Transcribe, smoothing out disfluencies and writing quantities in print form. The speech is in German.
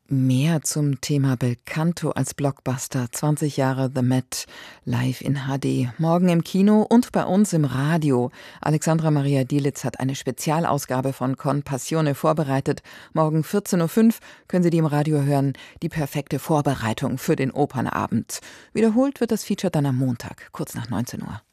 Mehr zum Thema Belcanto als Blockbuster, 20 Jahre The Met, live in HD, morgen im Kino und bei uns im Radio. Alexandra Maria Dielitz hat eine Spezialausgabe von Con Passione vorbereitet. Morgen 14.05 Uhr können Sie die im Radio hören, die perfekte Vorbereitung für den Opernabend. Wiederholt wird das Feature dann am Montag, kurz nach 19 Uhr.